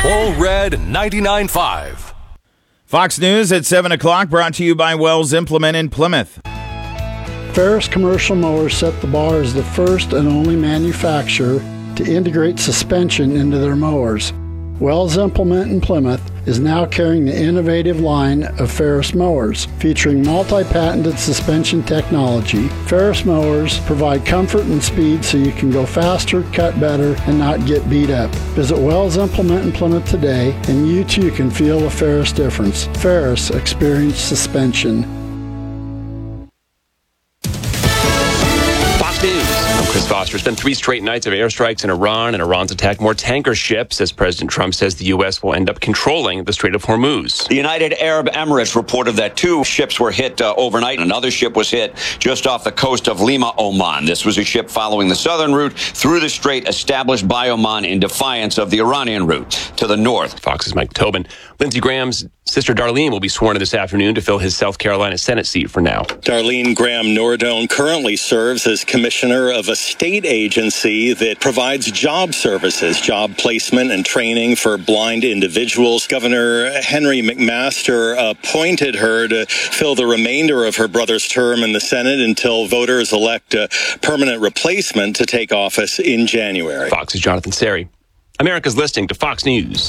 All Red 99.5. Fox News at 7 o'clock, brought to you by Wells Implement in Plymouth. Ferris Commercial Mowers set the bar as the first and only manufacturer to integrate suspension into their mowers. Wells Implement in Plymouth is now carrying the innovative line of Ferris mowers. Featuring multi-patented suspension technology, Ferris mowers provide comfort and speed so you can go faster, cut better, and not get beat up. Visit Wells Implement in Plymouth today, and you too can feel the Ferris difference. Ferris Experience Suspension. I'm Chris Foster. It's been 3 straight nights of airstrikes in Iran, and Iran's attacked more tanker ships as President Trump says the U.S. will end up controlling the Strait of Hormuz. The United Arab Emirates reported that 2 ships were hit overnight. Another ship was hit just off the coast of Lima, Oman. This was a ship following the southern route through the strait established by Oman in defiance of the Iranian route to the north. Fox's Mike Tobin. Lindsey Graham's sister Darlene will be sworn in this afternoon to fill his South Carolina Senate seat for now. Darlene Graham Nordone currently serves as commissioner of a state agency that provides job services, job placement, and training for blind individuals. Governor Henry McMaster appointed her to fill the remainder of her brother's term in the Senate until voters elect a permanent replacement to take office in January. Fox's Jonathan Seri. America's listening to Fox News.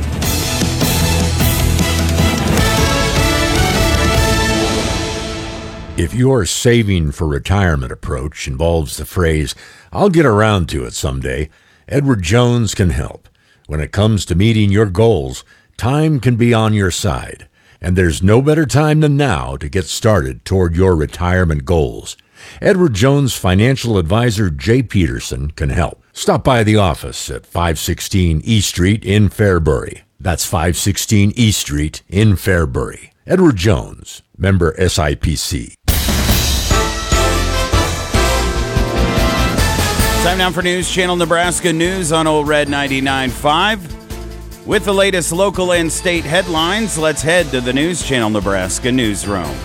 If your saving for retirement approach involves the phrase, "I'll get around to it someday," Edward Jones can help. When it comes to meeting your goals, time can be on your side, and there's no better time than now to get started toward your retirement goals. Edward Jones financial advisor Jay Peterson can help. Stop by the office at 516 East Street in Fairbury. That's 516 East Street in Fairbury. Edward Jones, member SIPC. Time now for News Channel Nebraska News on Old Red 99.5. With the latest local and state headlines, let's head to the News Channel Nebraska newsroom.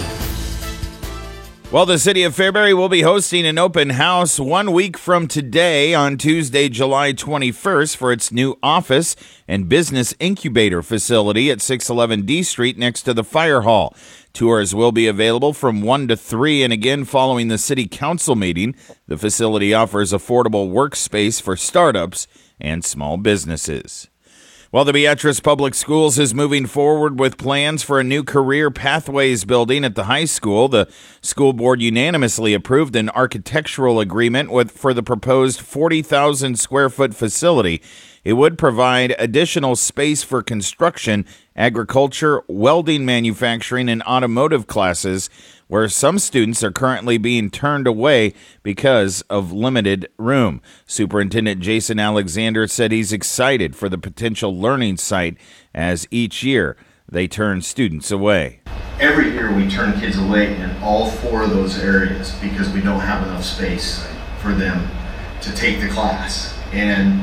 Well, the city of Fairbury will be hosting an open house 1 week from today on Tuesday, July 21st for its new office and business incubator facility at 611 D Street next to the fire hall. Tours will be available from 1 to 3, and again following the city council meeting. The facility offers affordable workspace for startups and small businesses. While the Beatrice Public Schools is moving forward with plans for a new career pathways building at the high school, the school board unanimously approved an architectural agreement for the proposed 40,000 square foot facility. It would provide additional space for construction, agriculture, welding, manufacturing, and automotive classes, where some students are currently being turned away because of limited room. Superintendent Jason Alexander said he's excited for the potential learning site as each year they turn students away. Every year we turn kids away in all 4 of those areas because we don't have enough space for them to take the class. And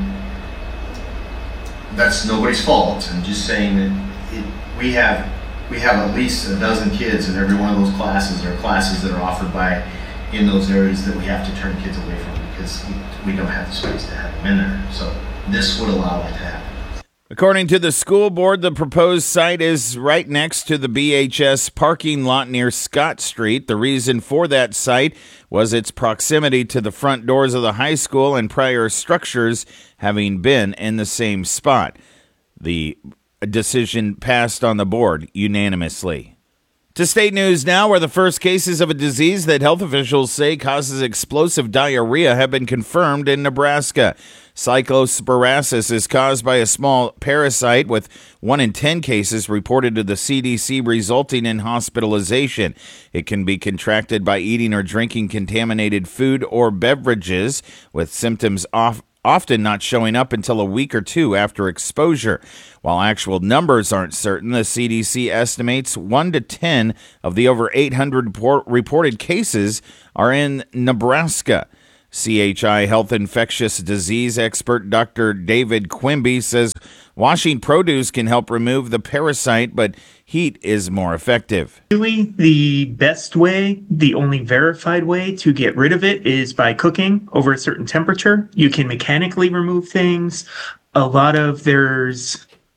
that's nobody's fault. I'm just saying that we have at least a dozen kids in every one of those classes, or classes that are offered in those areas that we have to turn kids away from because we don't have the space to have them in there. So this would allow that to happen. According to the school board, the proposed site is right next to the BHS parking lot near Scott Street. The reason for that site was its proximity to the front doors of the high school and prior structures having been in the same spot. The decision passed on the board unanimously. To state news now, where the first cases of a disease that health officials say causes explosive diarrhea have been confirmed in Nebraska. Cyclosporiasis is caused by a small parasite, with 1 in 10 cases reported to the CDC resulting in hospitalization. It can be contracted by eating or drinking contaminated food or beverages, with symptoms often not showing up until a week or 2 after exposure. While actual numbers aren't certain, the CDC estimates 1 to 10 of the over 800 reported cases are in Nebraska. CHI health infectious disease expert Dr. David Quimby says washing produce can help remove the parasite, but heat is more effective. Really, the best way, the only verified way to get rid of it is by cooking over a certain temperature. You can mechanically remove things. There's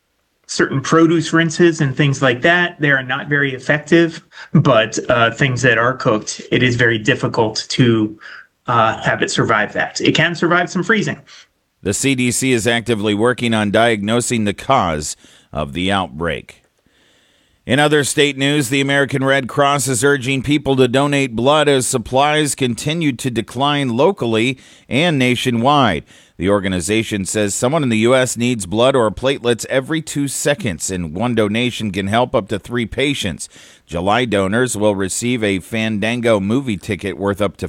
certain produce rinses and things like that, they are not very effective. But things that are cooked, it is very difficult to have it survive that. It can survive some freezing. The CDC is actively working on diagnosing the cause of the outbreak. In other state news, the American Red Cross is urging people to donate blood as supplies continue to decline locally and nationwide. The organization says someone in the U.S. needs blood or platelets every 2 seconds, and one donation can help up to 3 patients. July donors will receive a Fandango movie ticket worth up to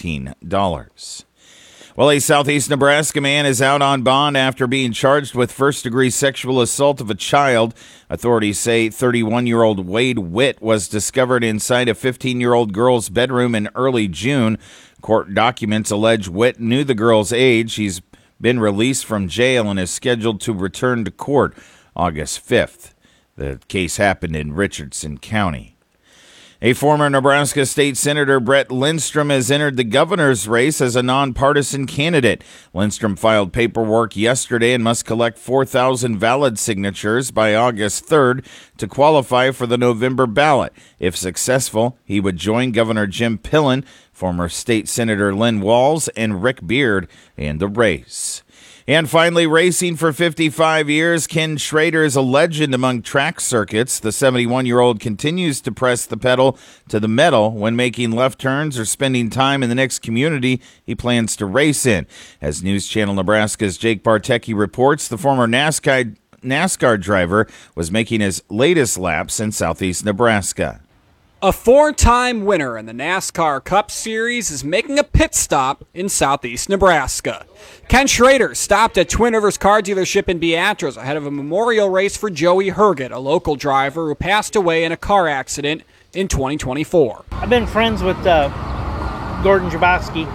$15. Well, a Southeast Nebraska man is out on bond after being charged with first-degree sexual assault of a child. Authorities say 31-year-old Wade Witt was discovered inside a 15-year-old girl's bedroom in early June. Court documents allege Witt knew the girl's age. He's been released from jail and is scheduled to return to court August 5th. The case happened in Richardson County. A former Nebraska State Senator, Brett Lindstrom, has entered the governor's race as a nonpartisan candidate. Lindstrom filed paperwork yesterday and must collect 4,000 valid signatures by August 3rd to qualify for the November ballot. If successful, he would join Governor Jim Pillen, former State Senator Lynn Walls, and Rick Beard in the race. And finally, racing for 55 years, Ken Schrader is a legend among track circuits. The 71-year-old continues to press the pedal to the metal when making left turns or spending time in the next community he plans to race in. As News Channel Nebraska's Jake Bartecki reports, the former NASCAR driver was making his latest laps in southeast Nebraska. A 4-time winner in the NASCAR Cup Series is making a pit stop in southeast Nebraska. Ken Schrader stopped at Twin Rivers Car Dealership in Beatrice ahead of a memorial race for Joey Herget, a local driver who passed away in a car accident in 2024. I've been friends with Gordon Jabowski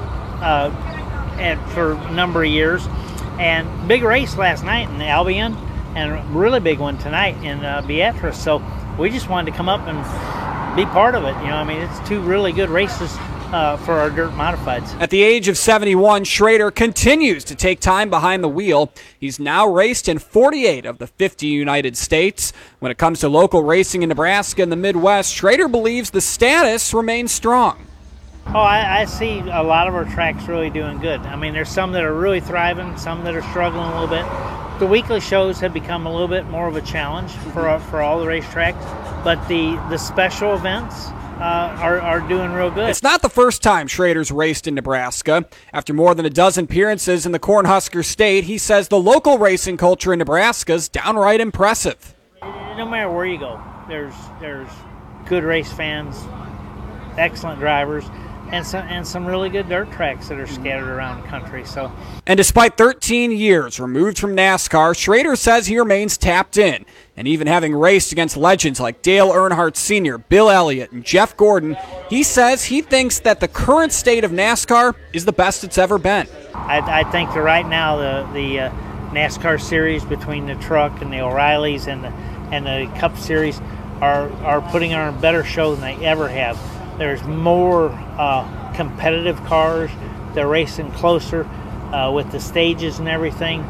for a number of years, and big race last night in Albion, and a really big one tonight in Beatrice. So we just wanted to come up and be part of it. You know, I mean, it's 2 really good races for our dirt modifieds. At the age of 71, Schrader continues to take time behind the wheel. He's now raced in 48 of the 50 United States. When it comes to local racing in Nebraska and the Midwest, Schrader believes the status remains strong. Oh, I see a lot of our tracks really doing good. I mean, there's some that are really thriving, some that are struggling a little bit. The weekly shows have become a little bit more of a challenge for all the racetracks, but the special events are doing real good. It's not the first time Schrader's raced in Nebraska. After more than a dozen appearances in the Cornhusker State, he says the local racing culture in Nebraska is downright impressive. No matter where you go, there's good race fans, excellent drivers, and some really good dirt tracks that are scattered around the country. And despite 13 years removed from NASCAR, Schrader says he remains tapped in. And even having raced against legends like Dale Earnhardt Sr., Bill Elliott, and Jeff Gordon, he says he thinks that the current state of NASCAR is the best it's ever been. I think that right now the NASCAR series between the truck and the O'Reillys and the Cup series are putting on a better show than they ever have. There's more competitive cars. They're racing closer with the stages and everything.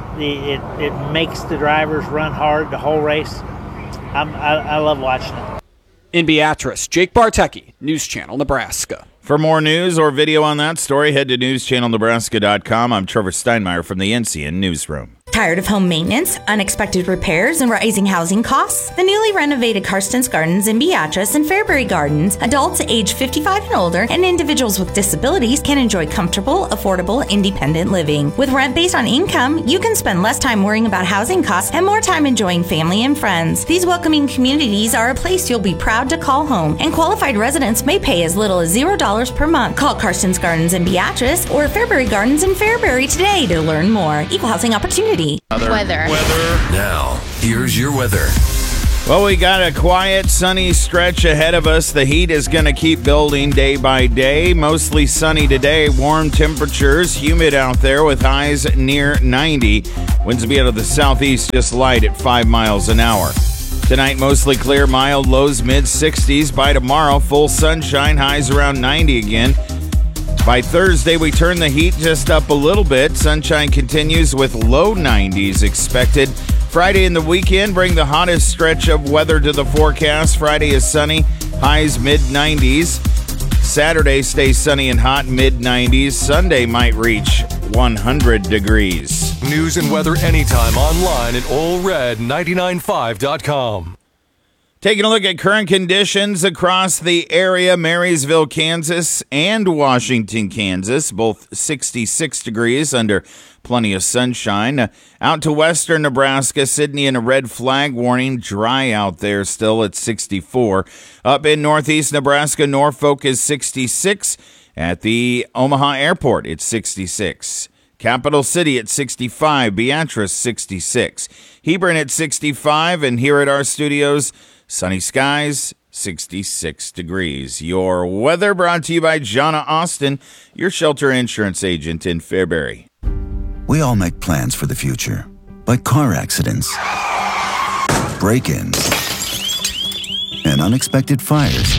It makes the drivers run hard the whole race. I love watching it. In Beatrice, Jake Bartecki, News Channel Nebraska. For more news or video on that story, head to newschannelnebraska.com. I'm Trevor Steinmeier from the NCN Newsroom. Tired of home maintenance, unexpected repairs, and rising housing costs? The newly renovated Karsten's Gardens in Beatrice and Fairbury Gardens, adults age 55 and older, and individuals with disabilities can enjoy comfortable, affordable, independent living. With rent based on income, you can spend less time worrying about housing costs and more time enjoying family and friends. These welcoming communities are a place you'll be proud to call home, and qualified residents may pay as little as $0 per month. Call Karsten's Gardens in Beatrice or Fairbury Gardens in Fairbury today to learn more. Equal housing opportunity. Weather. Now, here's your weather. Well, we got a quiet, sunny stretch ahead of us. The heat is going to keep building day by day. Mostly sunny today, warm temperatures, humid out there with highs near 90. Winds will be out of the southeast, just light at 5 miles an hour. Tonight, mostly clear, mild lows, mid-60s. By tomorrow, full sunshine, highs around 90 again. By Thursday, we turn the heat just up a little bit. Sunshine continues with low 90s expected. Friday and the weekend bring the hottest stretch of weather to the forecast. Friday is sunny, highs mid-90s. Saturday stays sunny and hot, mid-90s. Sunday might reach 100 degrees. News and weather anytime online at allred995.com. Taking a look at current conditions across the area, Marysville, Kansas, and Washington, Kansas, both 66 degrees under plenty of sunshine. Out to western Nebraska, Sidney in a red flag warning, dry out there still at 64. Up in northeast Nebraska, Norfolk is 66. At the Omaha Airport, it's 66. Capital City at 65, Beatrice 66. Hebron at 65, and here at our studios, sunny skies, 66 degrees. Your weather brought to you by Jonna Austin, your shelter insurance agent in Fairbury. We all make plans for the future, but car accidents, break-ins, and unexpected fires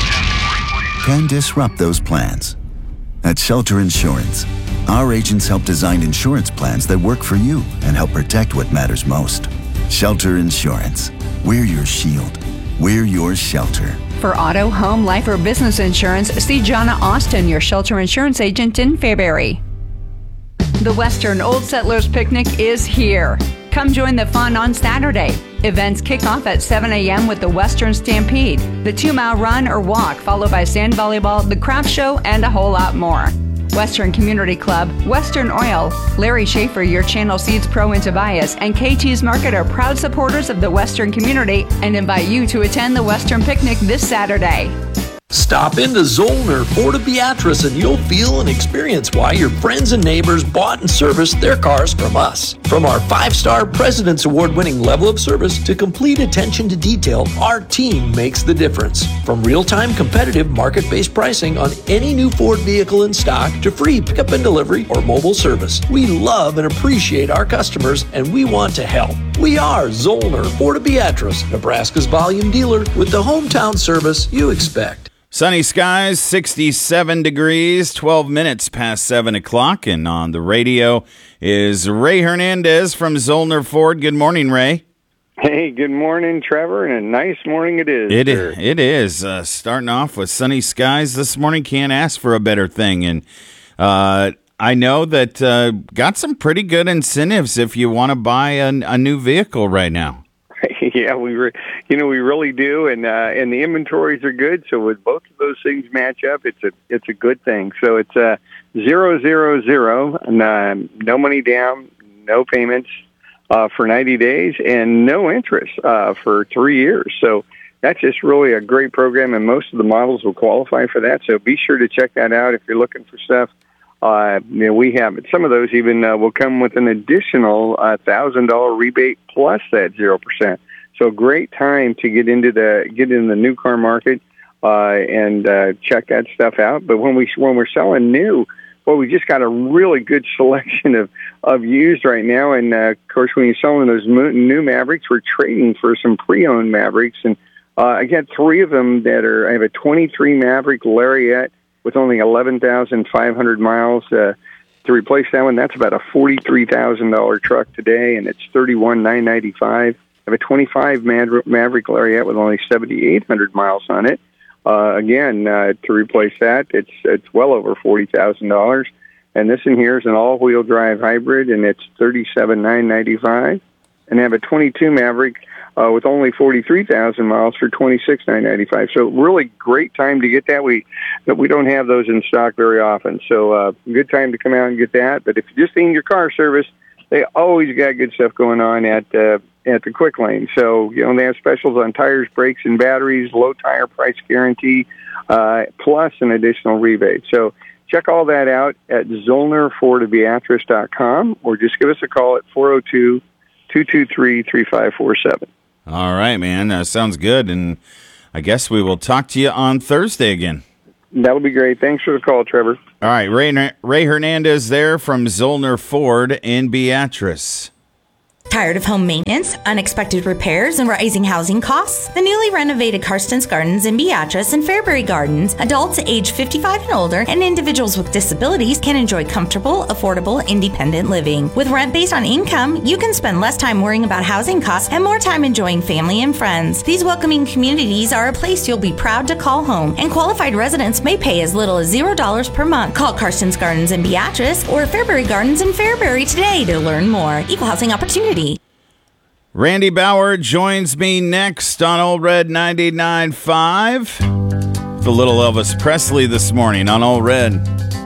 can disrupt those plans. At Shelter Insurance, our agents help design insurance plans that work for you and help protect what matters most. Shelter Insurance. We're your shield. We're your shelter. For auto, home, life, or business insurance, see Jonna Austin, your shelter insurance agent in Fairbury. The Western Old Settlers Picnic is here. Come join the fun on Saturday. Events kick off at 7 a.m. with the Western Stampede, the 2-mile run or walk, followed by sand volleyball, the craft show, and a whole lot more. Western Community Club, Western Oil, Larry Schaefer, your Channel Seeds Pro in Tobias, and KT's Market are proud supporters of the Western community and invite you to attend the Western Picnic this Saturday. Stop into Zollner Ford of Beatrice and you'll feel and experience why your friends and neighbors bought and serviced their cars from us. From our 5-star President's Award-winning level of service to complete attention to detail, our team makes the difference. From real-time competitive market-based pricing on any new Ford vehicle in stock to free pickup and delivery or mobile service, we love and appreciate our customers and we want to help. We are Zollner Ford of Beatrice, Nebraska's volume dealer with the hometown service you expect. Sunny skies, 67 degrees, 12 minutes past 7 o'clock. And on the radio is Ray Hernandez from Zollner Ford. Good morning, Ray. Hey, good morning, Trevor, and a nice morning it is. It is. Starting off with sunny skies this morning. Can't ask for a better thing. And I know that got some pretty good incentives if you want to buy a new vehicle right now. Yeah, we really do, and the inventories are good. So with both of those things match up, it's a good thing. So it's 000, and no money down, no payments for 90 days, and no interest for 3 years. So that's just really a great program, and most of the models will qualify for that. So be sure to check that out if you're looking for stuff. We have some of those even will come with an additional $1,000 rebate plus that 0%. So great time to get in the new car market and check that stuff out. But when we're selling new, well, we just got a really good selection of used right now. And of course, when you're selling those new Mavericks, we're trading for some pre-owned Mavericks. And I got 3 of them I have a 23 Maverick Lariat with only 11,500 miles to replace that one. That's about a $43,000 truck today, and it's $31,995. I have a 25 Maverick Lariat with only 7,800 miles on it. Again, to replace that, it's well over $40,000. And this in here is an all-wheel drive hybrid, and it's $37,995. And I have a 22 Maverick with only 43,000 miles for $26,995. So really great time to get that. We don't have those in stock very often. So good time to come out and get that. But if you just need your car service, they always got good stuff going on at the Quick Lane. So, they have specials on tires, brakes, and batteries, low tire price guarantee, plus an additional rebate. So check all that out at ZollnerFordBeatrice.com or just give us a call at 402-223-3547. All right, man. Sounds good. And I guess we will talk to you on Thursday again. That'll be great. Thanks for the call, Trevor. All right. Ray Hernandez there from Zollner Ford in Beatrice. Tired of home maintenance, unexpected repairs, and rising housing costs? The newly renovated Karsten's Gardens in Beatrice and Fairbury Gardens, adults age 55 and older and individuals with disabilities can enjoy comfortable, affordable, independent living. With rent based on income, you can spend less time worrying about housing costs and more time enjoying family and friends. These welcoming communities are a place you'll be proud to call home, and qualified residents may pay as little as $0 per month. Call Karsten's Gardens in Beatrice or Fairbury Gardens in Fairbury today to learn more. Equal housing opportunity. Randy Bauer joins me next on Old Red 99.5. The little Elvis Presley this morning on Old Red.